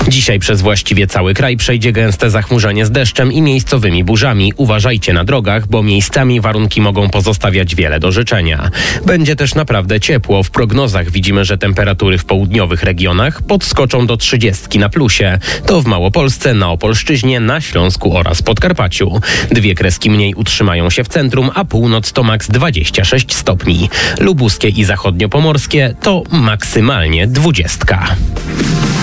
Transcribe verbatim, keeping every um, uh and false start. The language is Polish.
Dzisiaj przez właściwie cały kraj przejdzie gęste zachmurzenie z deszczem i miejscowymi burzami. Uważajcie na drogach, bo miejscami warunki mogą pozostawiać wiele do życzenia. Będzie też naprawdę ciepło. W prognozach widzimy, że temperatury w południowych regionach podskoczą do trzydziestki na plusie. To w Małopolsce, na Opolszczyźnie, na Śląsku oraz Podkarpaciu. Dwie kreski mniej utrzymają się w centrum, a północ to maks dwadzieścia sześć stopni. Lubuskie i zachodniopomorskie to maksymalnie dwudziestka.